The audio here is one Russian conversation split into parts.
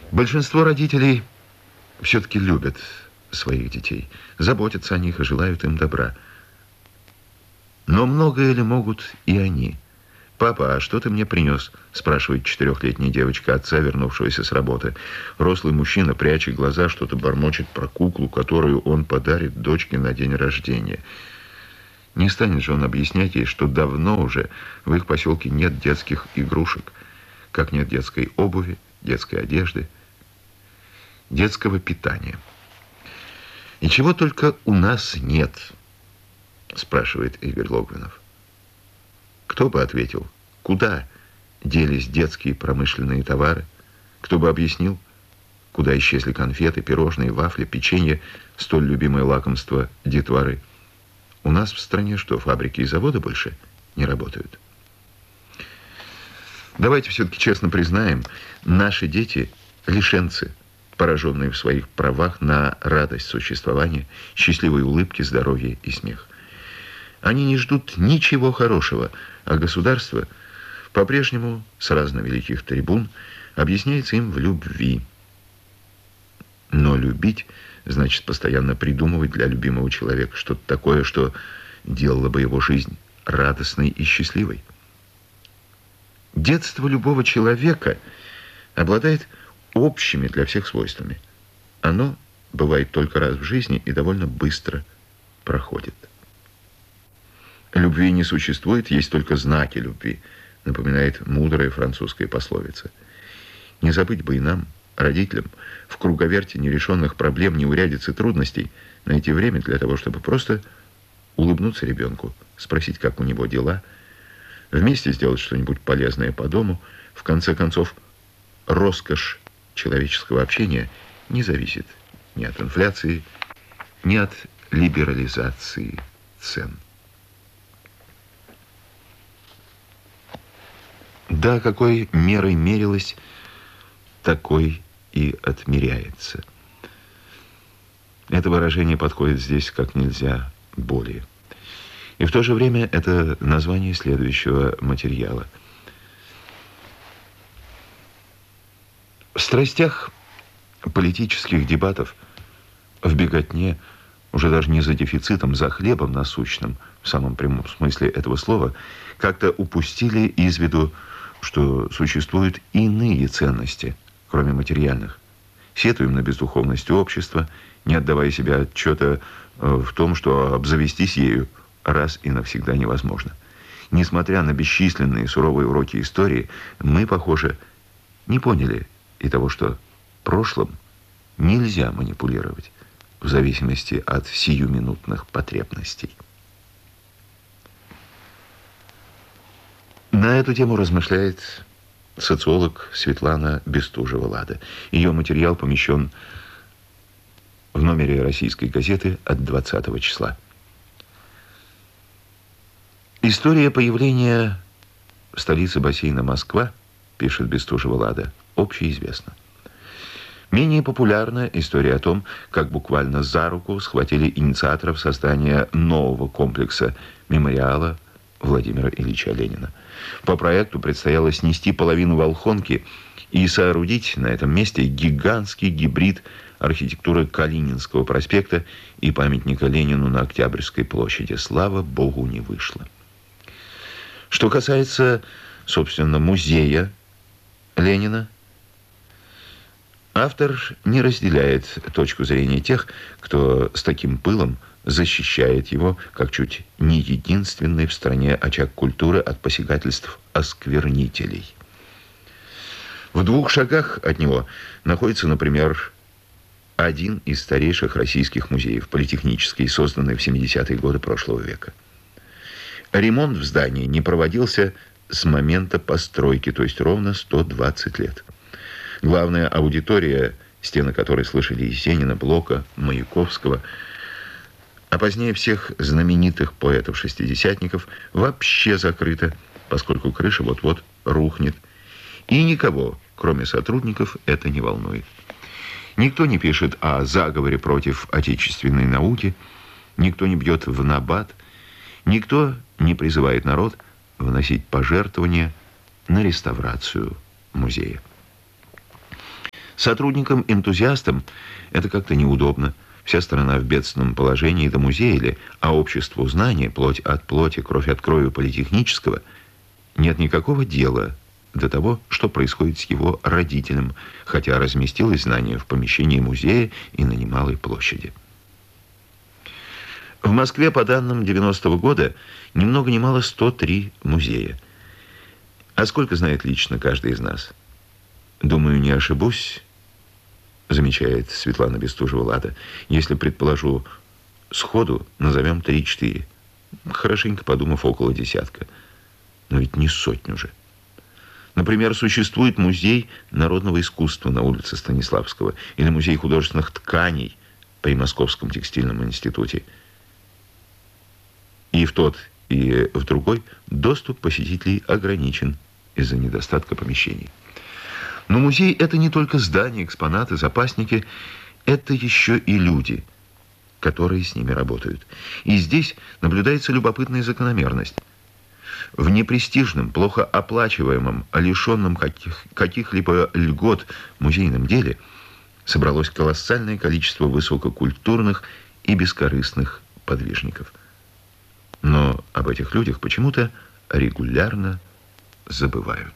Большинство родителей все-таки любят своих детей, заботятся о них и желают им добра. Но многое ли могут и они? «Папа, а что ты мне принес?» – спрашивает 4-летняя девочка отца, вернувшегося с работы. Рослый мужчина, пряча глаза, что-то бормочет про куклу, которую он подарит дочке на день рождения. Не станет же он объяснять ей, что давно уже в их поселке нет детских игрушек, как нет детской обуви, детской одежды, детского питания. «И чего только у нас нет?» – спрашивает Игорь Логвинов. Кто бы ответил, куда делись детские промышленные товары? Кто бы объяснил, куда исчезли конфеты, пирожные, вафли, печенье, столь любимое лакомство детворы? У нас в стране что, фабрики и заводы больше не работают? Давайте все-таки честно признаем, наши дети – лишенцы, пораженные в своих правах на радость существования, счастливые улыбки, здоровье и смех. Они не ждут ничего хорошего, а государство по-прежнему с разновеликих трибун объясняется им в любви. Но любить значит постоянно придумывать для любимого человека что-то такое, что делало бы его жизнь радостной и счастливой. Детство любого человека обладает общими для всех свойствами. Оно бывает только раз в жизни и довольно быстро проходит. Любви не существует, есть только знаки любви, напоминает мудрая французская пословица. Не забыть бы и нам, родителям, в круговерте нерешенных проблем, неурядиц и трудностей найти время для того, чтобы просто улыбнуться ребенку, спросить, как у него дела, вместе сделать что-нибудь полезное по дому. В конце концов, роскошь человеческого общения не зависит ни от инфляции, ни от либерализации цен. Да, какой мерой мерилось, такой и отмеряется. Это выражение подходит здесь как нельзя более. И в то же время это название следующего материала. В страстях политических дебатов, в беготне, уже даже не за дефицитом, за хлебом насущным, в самом прямом смысле этого слова, как-то упустили из виду, что существуют иные ценности, кроме материальных. Сетуем на бездуховность общества, не отдавая себе отчета в том, что обзавестись ею раз и навсегда невозможно. Несмотря на бесчисленные суровые уроки истории, мы, похоже, не поняли и того, что прошлым нельзя манипулировать в зависимости от сиюминутных потребностей. На эту тему размышляет социолог Светлана Бестужева-Лада. Ее материал помещен в номере «Российской газеты» от 20 числа. История появления столицы бассейна Москва, пишет Бестужева-Лада, общеизвестна. Менее популярна история о том, как буквально за руку схватили инициаторов создания нового комплекса мемориала Владимира Ильича Ленина. По проекту предстояло снести половину Волхонки и соорудить на этом месте гигантский гибрид архитектуры Калининского проспекта и памятника Ленину на Октябрьской площади. Слава Богу, не вышло. Что касается, собственно, музея Ленина, автор не разделяет точку зрения тех, кто с таким пылом защищает его, как чуть не единственный в стране очаг культуры от посягательств осквернителей. В 2 шагах от него находится, например, один из старейших российских музеев, политехнический, созданный в 70-е годы прошлого века. Ремонт в здании не проводился с момента постройки, то есть ровно 120 лет. Главная аудитория, стены которой слышали Есенина, Блока, Маяковского, а позднее всех знаменитых поэтов-шестидесятников, вообще закрыта, поскольку крыша вот-вот рухнет. И никого, кроме сотрудников, это не волнует. Никто не пишет о заговоре против отечественной науки, никто не бьет в набат, никто не призывает народ вносить пожертвования на реставрацию музея. Сотрудникам-энтузиастам это как-то неудобно. Вся страна в бедственном положении до музея ли, а обществу знания, плоть от плоти, кровь от крови политехнического, нет никакого дела до того, что происходит с его родителем, хотя разместилось знание в помещении музея и на немалой площади. В Москве, по данным 90-го года, ни много ни мало 103 музея. А сколько знает лично каждый из нас? Думаю, не ошибусь, замечает Светлана Бестужева-Лада. Если предположу сходу, назовем 3-4. Хорошенько подумав, около десятка. Но ведь не сотню же. Например, существует музей народного искусства на улице Станиславского или музей художественных тканей при Московском текстильном институте. И в тот, и в другой доступ посетителей ограничен из-за недостатка помещений. Но музей – это не только здания, экспонаты, запасники, это еще и люди, которые с ними работают. И здесь наблюдается любопытная закономерность. В непрестижном, плохо оплачиваемом, лишенном каких-либо льгот музейном деле собралось колоссальное количество высококультурных и бескорыстных подвижников. Но об этих людях почему-то регулярно забывают.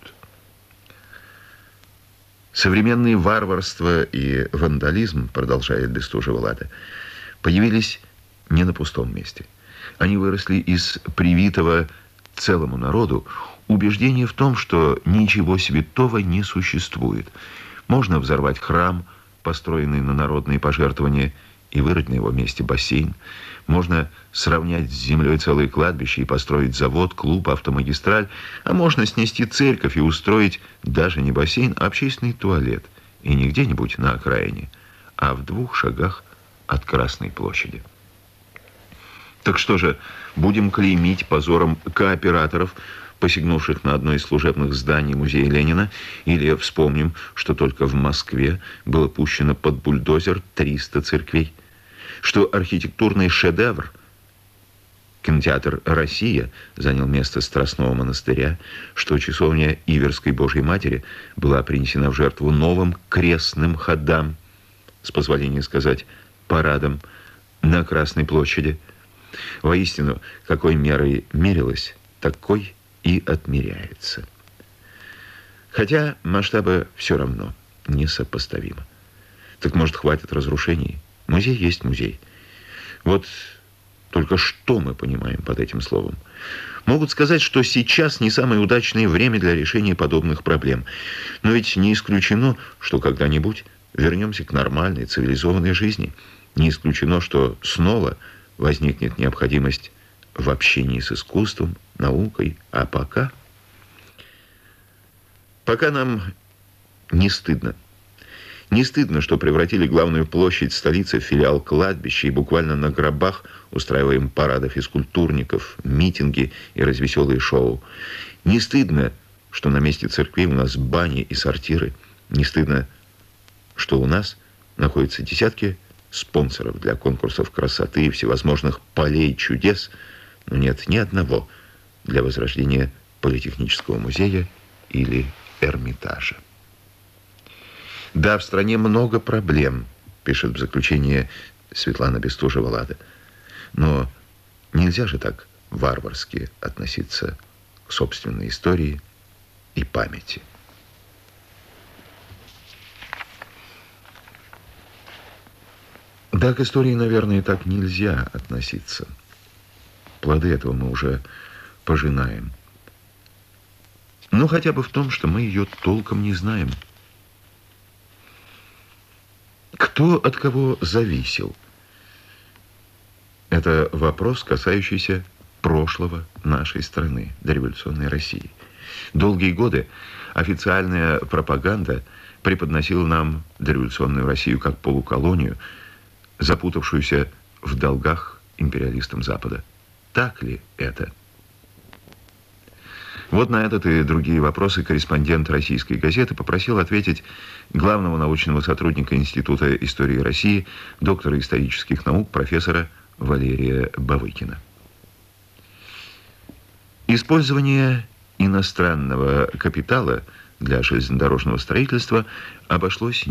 Современные варварство и вандализм, продолжает Бестужева-Лада, появились не на пустом месте. Они выросли из привитого целому народу убеждения в том, что ничего святого не существует. Можно взорвать храм, построенный на народные пожертвования, и вырыть на его месте бассейн. Можно сравнять с землей целое кладбище и построить завод, клуб, автомагистраль. А можно снести церковь и устроить даже не бассейн, а общественный туалет. И не где-нибудь на окраине, а в 2 шагах от Красной площади. Так что же, будем клеймить позором кооператоров, посягнувших на одно из служебных зданий музея Ленина, или вспомним, что только в Москве было пущено под бульдозер 300 церквей? Что архитектурный шедевр, кинотеатр «Россия», занял место Страстного монастыря, что часовня Иверской Божьей Матери была принесена в жертву новым крестным ходам, с позволения сказать, парадом на Красной площади. Воистину, какой мерой мерилось, такой и отмеряется. Хотя масштабы все равно несопоставимы. Так может, хватит разрушений? Музей есть музей. Вот только что мы понимаем под этим словом? Могут сказать, что сейчас не самое удачное время для решения подобных проблем. Но ведь не исключено, что когда-нибудь вернемся к нормальной, цивилизованной жизни. Не исключено, что снова возникнет необходимость в общении с искусством, наукой. А пока нам не стыдно. Не стыдно, что превратили главную площадь столицы в филиал кладбища и буквально на гробах устраиваем парады физкультурников, митинги и развеселые шоу. Не стыдно, что на месте церквей у нас бани и сортиры. Не стыдно, что у нас находятся десятки спонсоров для конкурсов красоты и всевозможных полей чудес, но нет ни одного для возрождения Политехнического музея или Эрмитажа. Да, в стране много проблем, пишет в заключении Светлана Бестужева-Лада. Но нельзя же так варварски относиться к собственной истории и памяти. Да, к истории, наверное, так нельзя относиться. Плоды этого мы уже пожинаем. Но хотя бы в том, что мы ее толком не знаем. Кто от кого зависел? Это вопрос, касающийся прошлого нашей страны, дореволюционной России. Долгие годы официальная пропаганда преподносила нам дореволюционную Россию как полуколонию, запутавшуюся в долгах империалистам Запада. Так ли это? Вот на этот и другие вопросы корреспондент «Российской газеты» попросил ответить главного научного сотрудника Института истории России, доктора исторических наук, профессора Валерия Бавыкина. Использование иностранного капитала для железнодорожного строительства обошлось